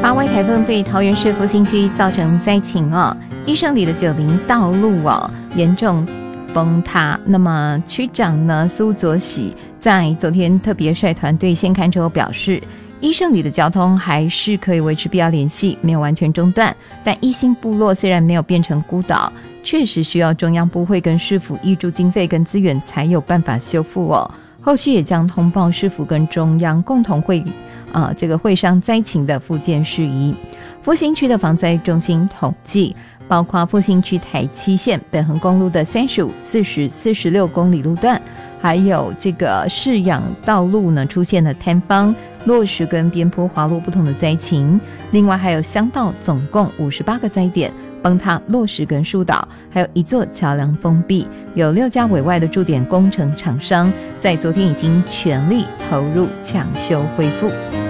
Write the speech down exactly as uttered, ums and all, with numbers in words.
马尾台风对桃园市复兴区造成灾情哦，义胜里的九零道路哦严重崩塌。那么区长呢苏佐喜在昨天特别率团队先看之后表示，义胜里的交通还是可以维持必要联系，没有完全中断，但一心部落虽然没有变成孤岛，确实需要中央部会跟市府挹注经费跟资源才有办法修复哦。后续也将通报市府跟中央共同会啊、呃、这个会商灾情的复建事宜。复兴区的防灾中心统计，包括复兴区台七线北横公路的三十五、四十、四十六公里路段，还有这个市养道路呢出现了坍方、落石跟边坡滑落不同的灾情。另外还有乡道总共五十八个灾点崩塌、落石跟树倒，还有一座桥梁封闭，有六家委外的驻点工程厂商在昨天已经全力投入抢修恢复。